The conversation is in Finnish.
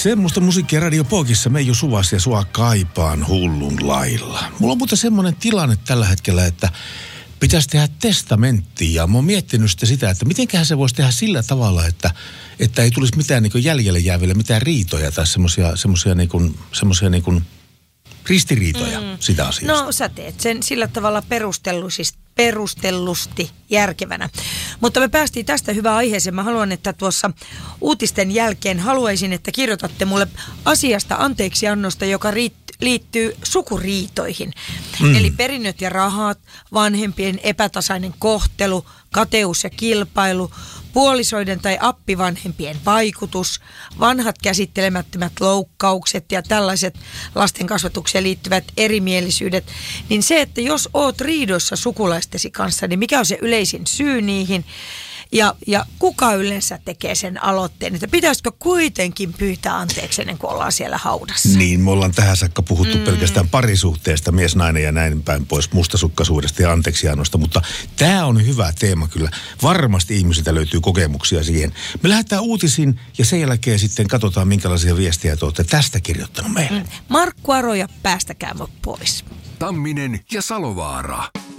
Semmoista musiikkia Radio Pookissa Meiju Suvas ja sua kaipaan hullun lailla. Mulla on muuten semmoinen tilanne tällä hetkellä, että pitäisi tehdä testamentti. Ja mä oon miettinyt sitä, että mitenköhän se voisi tehdä sillä tavalla, että ei tulisi mitään niin jäljelle jääville mitään riitoja tai semmoisia niin kuin ristiriitoja sitä asiasta. No sä teet sen sillä tavalla perustellusti järkevänä. Mutta me päästiin tästä hyvään aiheeseen. Mä haluan, että tuossa uutisten jälkeen haluaisin, että kirjoitatte mulle asiasta anteeksiannosta, joka liittyy sukuriitoihin. Eli perinnöt ja rahat, vanhempien epätasainen kohtelu, kateus ja kilpailu, puolisoiden tai appivanhempien vaikutus, vanhat käsittelemättömät loukkaukset ja tällaiset lasten kasvatukseen liittyvät erimielisyydet, niin se, että jos oot riidoissa sukulaistesi kanssa, niin mikä on se yleisin syy niihin ja kuka yleensä tekee sen aloitteen, että pitäisikö kuitenkin pyytää anteeksi ennen kuin ollaan siellä haudassa? Niin, me ollaan tähän saakka puhuttu pelkästään parisuhteesta, mies, nainen ja näin päin pois, mustasukkaisuudesta ja anteeksiannosta, mutta tämä on hyvä teema kyllä. Varmasti ihmisiltä löytyy kokemuksia siihen. Me lähdetään uutisiin ja sen jälkeen sitten katsotaan, minkälaisia viestejä te olette tästä kirjoittanut meille. Markku Aro ja päästäkää mut pois. Tamminen ja Salovaara.